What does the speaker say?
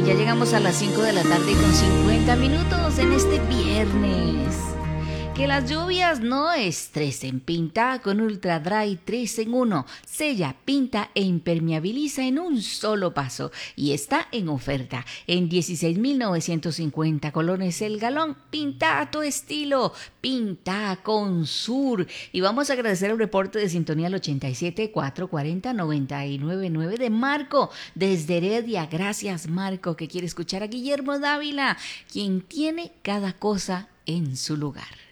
Y ya llegamos a las 5 de la tarde con 50 minutos en este viernes. Que las lluvias no estresen. Pinta con Ultra Dry 3 en 1. Sella, pinta e impermeabiliza en un solo paso. Y está en oferta en 16.950 colones el galón. Pinta a tu estilo. Pinta con Sur. Y vamos a agradecer el reporte de sintonía al 87-440-999 de Marco desde Heredia. Gracias, Marco, que quiere escuchar a Guillermo Dávila, quien tiene cada cosa en su lugar.